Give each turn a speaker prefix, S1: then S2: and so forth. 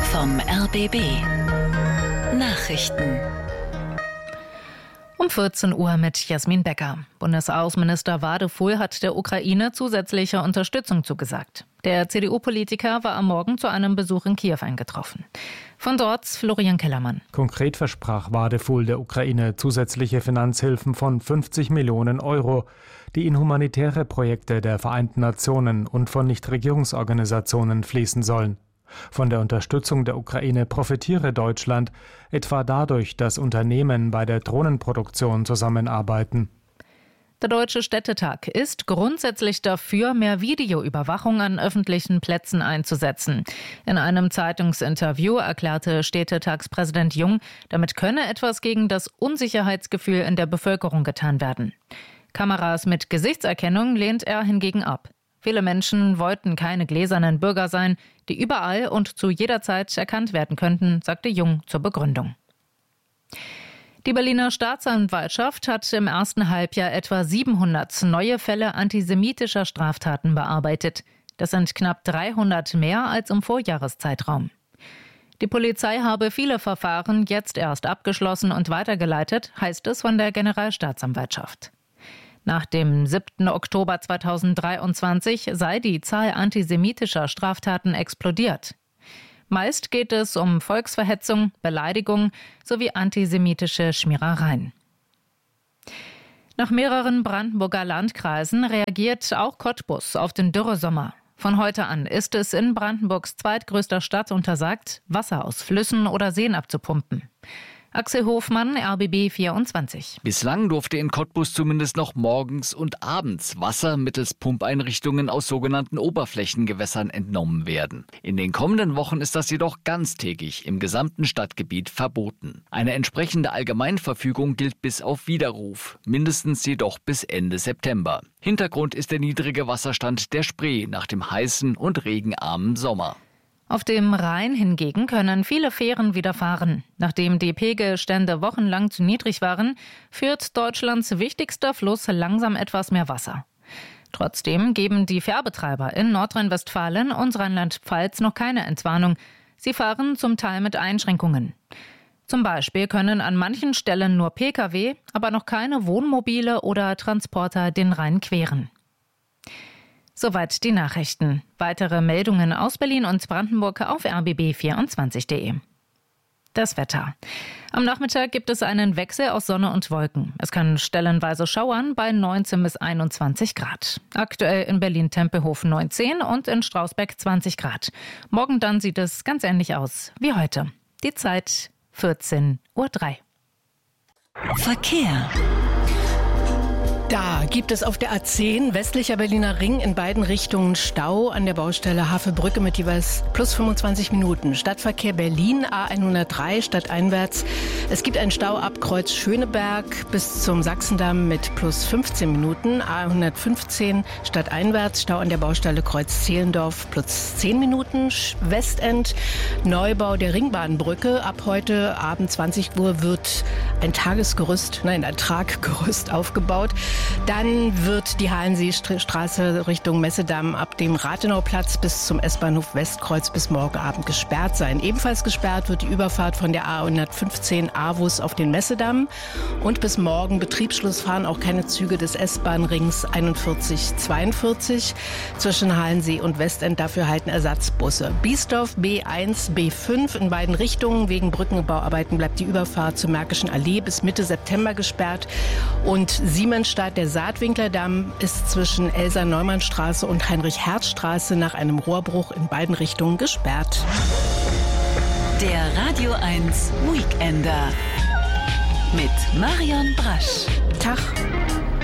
S1: vom RBB. Nachrichten.
S2: Um 14 Uhr mit Jasmin Becker. Bundesaußenminister Wadefuhl hat der Ukraine zusätzliche Unterstützung zugesagt. Der CDU-Politiker war am Morgen zu einem Besuch in Kiew eingetroffen. Von dort Florian Kellermann.
S3: Konkret versprach Wadefuhl der Ukraine zusätzliche Finanzhilfen von 50 Millionen Euro, die in humanitäre Projekte der Vereinten Nationen und von Nichtregierungsorganisationen fließen sollen. Von der Unterstützung der Ukraine profitiere Deutschland, etwa dadurch, dass Unternehmen bei der Drohnenproduktion zusammenarbeiten.
S2: Der Deutsche Städtetag ist grundsätzlich dafür, mehr Videoüberwachung an öffentlichen Plätzen einzusetzen. In einem Zeitungsinterview erklärte Städtetagspräsident Jung, damit könne etwas gegen das Unsicherheitsgefühl in der Bevölkerung getan werden. Kameras mit Gesichtserkennung lehnt er hingegen ab. Viele Menschen wollten keine gläsernen Bürger sein, die überall und zu jeder Zeit erkannt werden könnten, sagte Jung zur Begründung. Die Berliner Staatsanwaltschaft hat im ersten Halbjahr etwa 700 neue Fälle antisemitischer Straftaten bearbeitet. Das sind knapp 300 mehr als im Vorjahreszeitraum. Die Polizei habe viele Verfahren jetzt erst abgeschlossen und weitergeleitet, heißt es von der Generalstaatsanwaltschaft. Nach dem 7. Oktober 2023 sei die Zahl antisemitischer Straftaten explodiert. Meist geht es um Volksverhetzung, Beleidigung sowie antisemitische Schmierereien. Nach mehreren Brandenburger Landkreisen reagiert auch Cottbus auf den Dürresommer. Von heute an ist es in Brandenburgs zweitgrößter Stadt untersagt, Wasser aus Flüssen oder Seen abzupumpen. Axel Hofmann, RBB 24.
S4: Bislang durfte in Cottbus zumindest noch morgens und abends Wasser mittels Pumpeinrichtungen aus sogenannten Oberflächengewässern entnommen werden. In den kommenden Wochen ist das jedoch ganztägig im gesamten Stadtgebiet verboten. Eine entsprechende Allgemeinverfügung gilt bis auf Widerruf, mindestens jedoch bis Ende September. Hintergrund ist der niedrige Wasserstand der Spree nach dem heißen und regenarmen Sommer.
S2: Auf dem Rhein hingegen können viele Fähren wieder fahren. Nachdem die Pegelstände wochenlang zu niedrig waren, führt Deutschlands wichtigster Fluss langsam etwas mehr Wasser. Trotzdem geben die Fährbetreiber in Nordrhein-Westfalen und Rheinland-Pfalz noch keine Entwarnung. Sie fahren zum Teil mit Einschränkungen. Zum Beispiel können an manchen Stellen nur Pkw, aber noch keine Wohnmobile oder Transporter den Rhein queren. Soweit die Nachrichten. Weitere Meldungen aus Berlin und Brandenburg auf rbb24.de. Das Wetter. Am Nachmittag gibt es einen Wechsel aus Sonne und Wolken. Es kann stellenweise schauern bei 19 bis 21 Grad. Aktuell in Berlin-Tempelhof 19 und in Strausberg 20 Grad. Morgen dann sieht es ganz ähnlich aus wie heute. Die Zeit 14:03 Uhr.
S1: Verkehr.
S5: Da gibt es auf der A10 westlicher Berliner Ring in beiden Richtungen Stau an der Baustelle Havelbrücke mit jeweils plus 25 Minuten. Stadtverkehr Berlin A103 stadteinwärts. Es gibt einen Stau ab Kreuz Schöneberg bis zum Sachsendamm mit plus 15 Minuten. A115 stadteinwärts Stau an der Baustelle Kreuz Zehlendorf plus 10 Minuten. Westend Neubau der Ringbahnbrücke. Ab heute Abend 20 Uhr wird ein Traggerüst aufgebaut. Dann wird die Hallenseestraße Richtung Messedamm ab dem Rathenauplatz bis zum S-Bahnhof Westkreuz bis morgen Abend gesperrt sein. Ebenfalls gesperrt wird die Überfahrt von der A115 Avus auf den Messedamm. Und bis morgen Betriebsschluss fahren auch keine Züge des S-Bahn-Rings 4142. Zwischen Hallensee und Westend dafür halten Ersatzbusse. Biesdorf B1, B5 in beiden Richtungen. Wegen Brückenbauarbeiten bleibt die Überfahrt zur Märkischen Allee bis Mitte September gesperrt. Und Siemensstadt, der Saatwinklerdamm, ist zwischen Elsa-Neumann-Straße und Heinrich-Herz-Straße nach einem Rohrbruch in beiden Richtungen gesperrt.
S1: Der Radio 1 Weekender mit Marion Brasch.
S5: Tag.